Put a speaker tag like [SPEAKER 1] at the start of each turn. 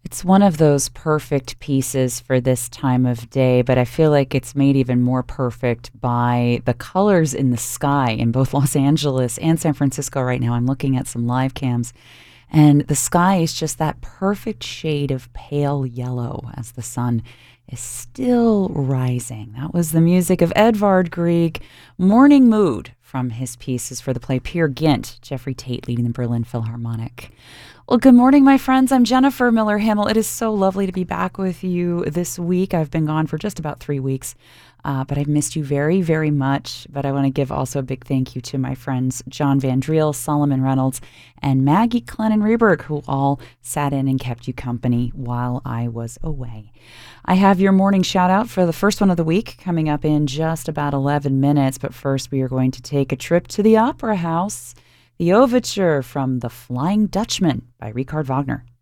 [SPEAKER 1] It's one of those perfect pieces for this time of day, but I feel like it's made even more perfect by the colors in the sky in both Los Angeles and San Francisco right now. I'm looking at some live cams, and the sky is just that perfect shade of pale yellow as the sun is still rising. That was the music of Edvard Grieg, Morning Mood, from his pieces for the play Peer Gynt, Jeffrey Tate leading the Berlin Philharmonic. Well, good morning, my friends. I'm Jennifer Miller Himmel. It is so lovely to be back with you this week. I've been gone for just about 3 weeks, but I've missed you very, very much. But I want to give also a big thank you to my friends John Van Driel, Solomon Reynolds, and Maggie Clennon Reberg, who all sat in and kept you company while I was away. I have your morning shout out for the first one of the week coming up in just about 11 minutes. But first, we are going to take a trip to the Opera House. The Overture from The Flying Dutchman by Richard Wagner.